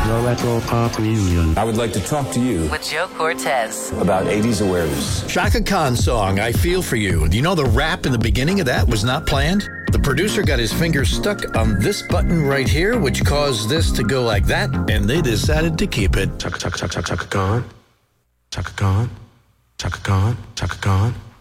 The Retro Pop Reunion. I would like to talk to you with Joe Cortez about 80s awareness. Shaka Khan's song, I Feel For You. Do you know the rap in the beginning of that was not planned? The producer got his finger stuck on this button right here, which caused this to go like that, and they decided to keep it. Chaka Khan. Chaka Khan. Chaka Khan. Chaka Khan. Chaka Khan.